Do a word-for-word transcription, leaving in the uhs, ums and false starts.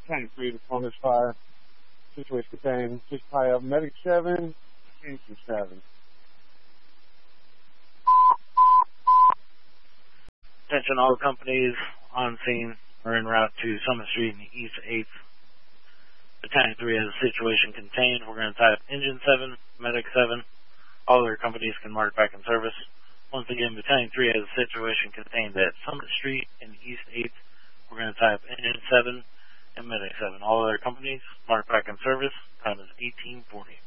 Battalion three to Columbus Fire. Situation contained. Just tie up Medic seven, Kingston seven. Attention all companies on scene or en route to Summit Street in the East eighth. Battalion three has a situation contained. We're going to type Engine seven, Medic seven. All other companies can mark back in service. Once again, Battalion three has a situation contained at Summit Street in the East eighth. We're going to type Engine seven and Medic seven. All other companies mark back in service. Time is eighteen forty.